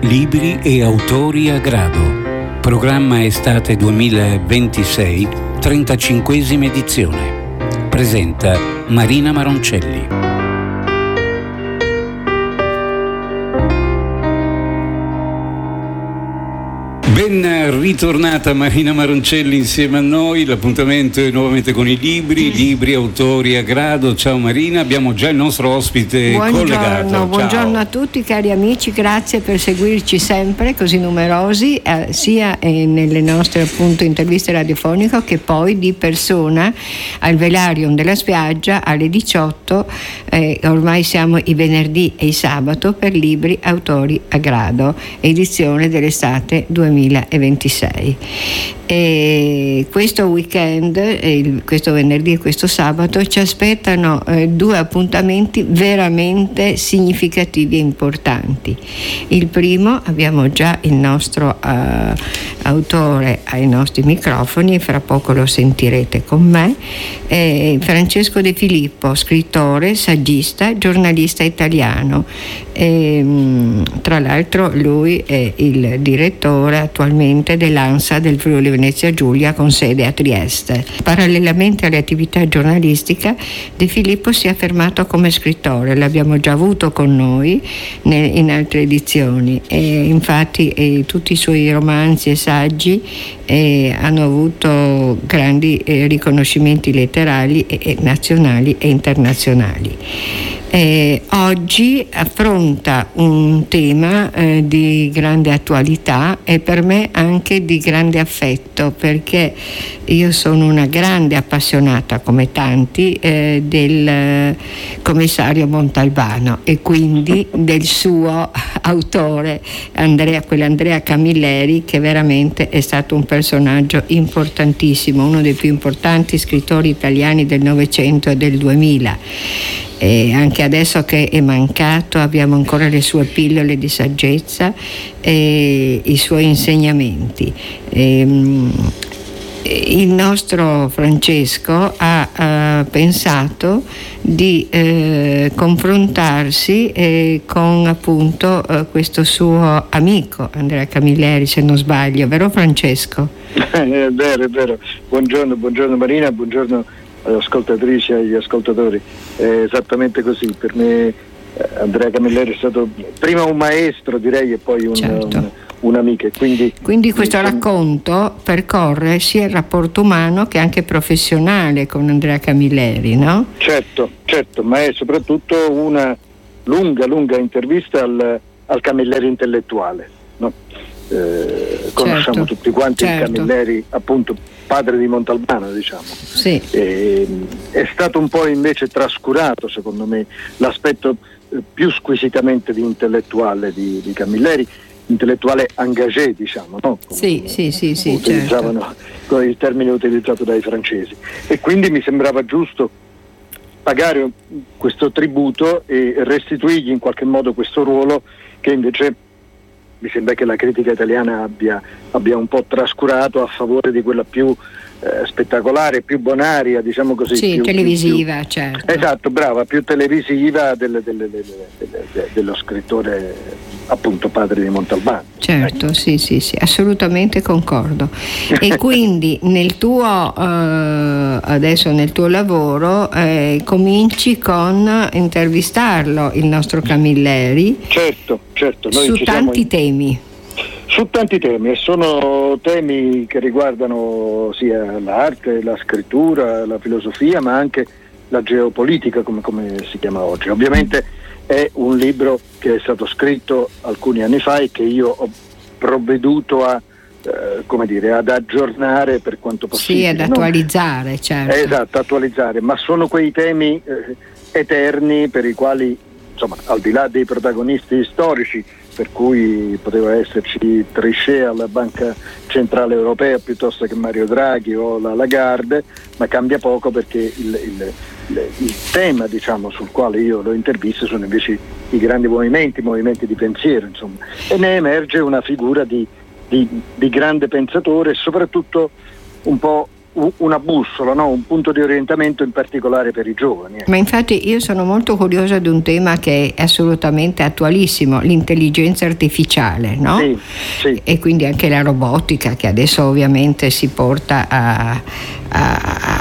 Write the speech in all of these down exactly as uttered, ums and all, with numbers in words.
Libri e autori a grado. Programma estate duemilaventisei, trentacinquesima edizione. Presenta Marina Maroncelli. Ben ritornata Marina Maroncelli insieme a noi. L'appuntamento è nuovamente con i libri, libri, autori a grado. Ciao Marina, abbiamo già il nostro ospite buongiorno, collegato. Ciao. Buongiorno a tutti cari amici, grazie per seguirci sempre così numerosi, eh, sia eh, nelle nostre appunto interviste radiofoniche che poi di persona al Velarium della Spiaggia alle diciotto, eh, ormai siamo i venerdì e i sabato per libri, autori a grado, edizione dell'estate duemilaventisei. E questo weekend, il, questo venerdì e questo sabato, ci aspettano eh, due appuntamenti veramente significativi e importanti. Il primo, abbiamo già il nostro uh, autore ai nostri microfoni e fra poco lo sentirete con me, è Francesco De Filippo, scrittore, saggista, giornalista italiano. E, tra l'altro lui è il direttore attualmente dell'ANSA del Friuli Venezia Giulia con sede a Trieste. Parallelamente alle attività giornalistiche, De Filippo si è affermato come scrittore, l'abbiamo già avuto con noi in altre edizioni e infatti eh, tutti i suoi romanzi e saggi eh, hanno avuto grandi eh, riconoscimenti letterari e, e nazionali e internazionali. Eh, oggi affronta un tema eh, di grande attualità e per me anche di grande affetto, perché io sono una grande appassionata, come tanti, eh, del commissario Montalbano e quindi del suo autore Andrea, quell'Andrea Camilleri, che veramente è stato un personaggio importantissimo, uno dei più importanti scrittori italiani del Novecento e del duemila. E anche adesso che è mancato abbiamo ancora le sue pillole di saggezza e i suoi insegnamenti. E, il nostro Francesco ha, ha pensato di eh, confrontarsi eh, con appunto eh, questo suo amico Andrea Camilleri, se non sbaglio, vero Francesco? È vero, è vero. Buongiorno, buongiorno Marina, buongiorno alle ascoltatrici e agli ascoltatori. È esattamente così. Per me Andrea Camilleri è stato prima un maestro, direi, e poi un, certo. un, un amico. Quindi, quindi questo insomma, racconto percorre sia il rapporto umano che anche professionale con Andrea Camilleri, no? Certo, certo, ma è soprattutto una lunga, lunga intervista al, al Camilleri intellettuale, no? Eh, conosciamo certo, tutti quanti certo. il Camilleri, appunto padre di Montalbano, diciamo. Sì. E, è stato un po' invece trascurato, secondo me, l'aspetto eh, più squisitamente di intellettuale di, di Camilleri, intellettuale engagé, diciamo, no? Come, sì, sì, sì, sì, utilizzavano certo. il termine utilizzato dai francesi. E quindi mi sembrava giusto pagare questo tributo e restituirgli in qualche modo questo ruolo che invece mi sembra che la critica italiana abbia, abbia un po' trascurato a favore di quella più eh, spettacolare, più bonaria, diciamo così. Sì, più, televisiva, più, certo. Esatto, brava, più televisiva del, del, del, del, del, dello scrittore, appunto padre di Montalbano. Certo, sì, sì, sì, assolutamente concordo. E quindi nel tuo eh, adesso nel tuo lavoro eh, cominci con intervistarlo, il nostro Camilleri. Certo, certo. Noi su ci tanti in... temi. Su tanti temi, e sono temi che riguardano sia l'arte, la scrittura, la filosofia, ma anche la geopolitica, come, come si chiama oggi. Ovviamente è un libro che è stato scritto alcuni anni fa e che io ho provveduto a, eh, come dire, ad aggiornare per quanto possibile. Sì, ad attualizzare, no? Certo. Esatto, attualizzare, ma sono quei temi eh, eterni per i quali, insomma, al di là dei protagonisti storici, per cui poteva esserci Trichet alla Banca Centrale Europea piuttosto che Mario Draghi o la Lagarde, ma cambia poco perché il, il, il, il tema, diciamo, sul quale io lo intervisto sono invece i grandi movimenti, movimenti di pensiero, insomma, e ne emerge una figura di, di, di grande pensatore e soprattutto un po' una bussola, no? Un punto di orientamento in particolare per i giovani. Ma infatti io sono molto curiosa di un tema che è assolutamente attualissimo, l'intelligenza artificiale, no? Sì, sì. E quindi anche la robotica, che adesso ovviamente si porta a, a,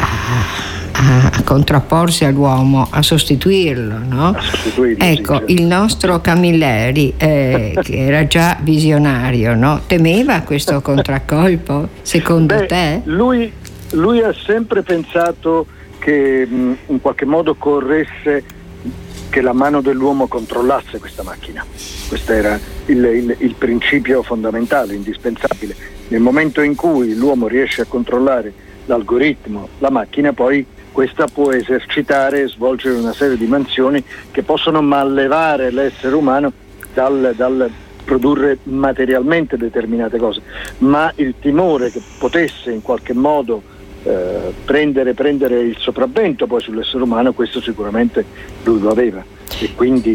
a, a contrapporsi all'uomo, a sostituirlo, no? A sostituirlo, ecco, sì, certo. Il nostro Camilleri, eh, che era già visionario, no? Temeva questo contraccolpo, secondo Beh, te? Lui, lui ha sempre pensato che mh, in qualche modo corresse che la mano dell'uomo controllasse questa macchina. Questo era il, il, il principio fondamentale, indispensabile. Nel momento in cui l'uomo riesce a controllare l'algoritmo, la macchina, poi questa può esercitare e svolgere una serie di mansioni che possono mallevare l'essere umano dal, dal produrre materialmente determinate cose, ma il timore che potesse in qualche modo eh, prendere, prendere il sopravvento poi sull'essere umano, questo sicuramente lui lo aveva, e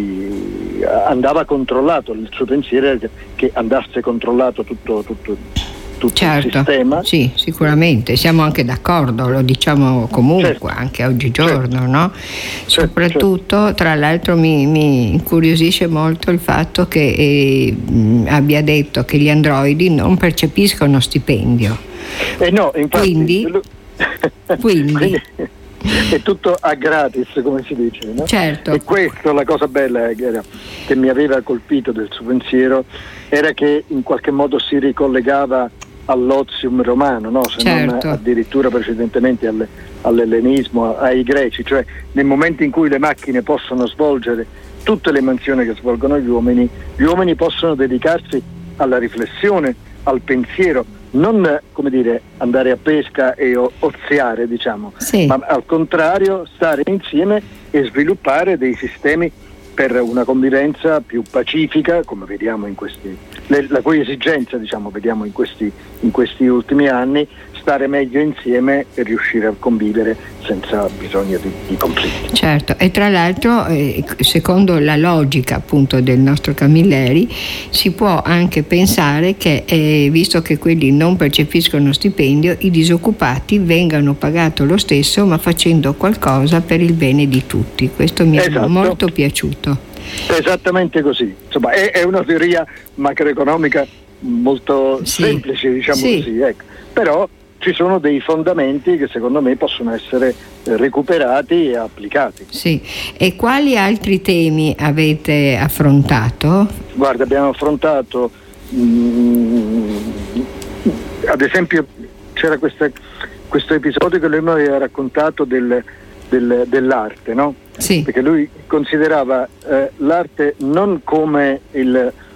quindi andava controllato, il suo pensiero era che andasse controllato tutto, tutto, tutto certo, il sistema. Sì, sicuramente, siamo anche d'accordo, lo diciamo comunque, certo, anche oggigiorno, certo, no? Certo, soprattutto, certo. Tra l'altro mi, mi incuriosisce molto il fatto che eh, abbia detto che gli androidi non percepiscono stipendio. Eh no, infatti, quindi, quindi, quindi è tutto a gratis, come si dice, no? Certo. E questo, la cosa bella era, che mi aveva colpito del suo pensiero, era che in qualche modo si ricollegava all'ozium romano, no? Se certo. non addirittura precedentemente alle, all'ellenismo, ai greci, cioè nel momento in cui le macchine possono svolgere tutte le mansioni che svolgono gli uomini, gli uomini possono dedicarsi alla riflessione, al pensiero, non, come dire, andare a pesca e oziare, diciamo, sì. ma al contrario stare insieme e sviluppare dei sistemi per una convivenza più pacifica, come vediamo in questi, le, la cui esigenza, diciamo, vediamo in questi, in questi ultimi anni, stare meglio insieme e riuscire a convivere senza bisogno di, di conflitti. Certo, e tra l'altro, eh, secondo la logica appunto del nostro Camilleri, si può anche pensare che, eh, visto che quelli non percepiscono stipendio, i disoccupati vengano pagati lo stesso, ma facendo qualcosa per il bene di tutti. Questo mi esatto. è molto piaciuto. Esattamente così. Insomma, è, è una teoria macroeconomica molto sì. semplice, diciamo sì. così, ecco. Però ci sono dei fondamenti che secondo me possono essere recuperati e applicati. Sì. E quali altri temi avete affrontato? Guarda, abbiamo affrontato mh, ad esempio c'era questa, questo episodio che lui mi aveva raccontato del, del, dell'arte, no? Sì. Perché lui considerava eh, l'arte non come il